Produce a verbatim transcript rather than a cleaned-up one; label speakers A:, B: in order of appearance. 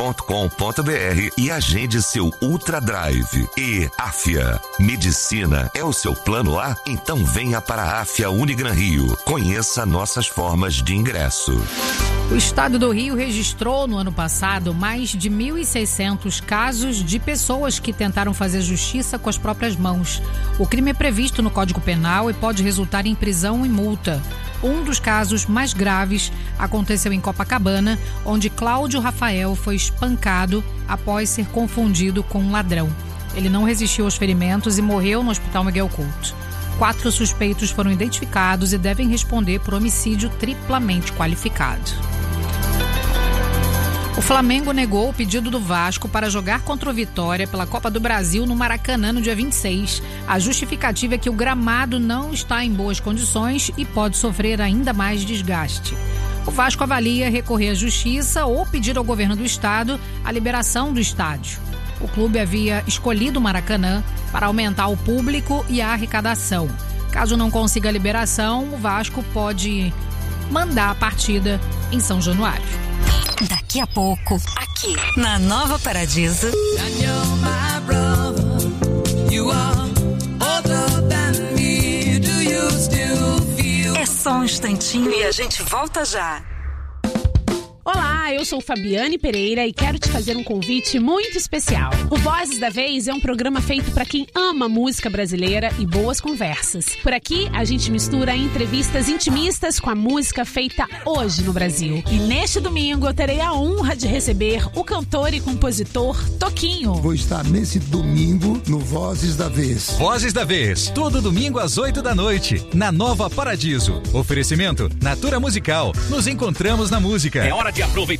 A: ponto com ponto b r e agende seu Ultra Drive. E Afia, medicina é o seu plano A? Então venha para a Afia Unigran Rio. Conheça nossas formas de ingresso.
B: O estado do Rio registrou no ano passado mais de mil e seiscentos casos de pessoas que tentaram fazer justiça com as próprias mãos. O crime é previsto no Código Penal e pode resultar em prisão e multa. Um dos casos mais graves aconteceu em Copacabana, onde Cláudio Rafael foi espancado após ser confundido com um ladrão. Ele não resistiu aos ferimentos e morreu no Hospital Miguel Couto. Quatro suspeitos foram identificados e devem responder por homicídio triplamente qualificado. O Flamengo negou o pedido do Vasco para jogar contra o Vitória pela Copa do Brasil no Maracanã no dia vinte e seis. A justificativa é que o gramado não está em boas condições e pode sofrer ainda mais desgaste. O Vasco avalia recorrer à justiça ou pedir ao governo do estado a liberação do estádio. O clube havia escolhido o Maracanã para aumentar o público e a arrecadação. Caso não consiga a liberação, o Vasco pode mandar a partida em São Januário.
C: Daqui a pouco, aqui na Nova Paradiso. É só um instantinho e a gente volta já.
D: Olá, eu sou Fabiane Pereira e quero te fazer um convite muito especial. O Vozes da Vez é um programa feito para quem ama música brasileira e boas conversas. Por aqui, a gente mistura entrevistas intimistas com a música feita hoje no Brasil. E neste domingo eu terei a honra de receber o cantor e compositor Toquinho.
E: Vou estar nesse domingo no Vozes da Vez.
F: Vozes da Vez, todo domingo às oito da noite, na Nova Paradiso. Oferecimento Natura Musical. Nos encontramos na música.
G: É hora de aproveitar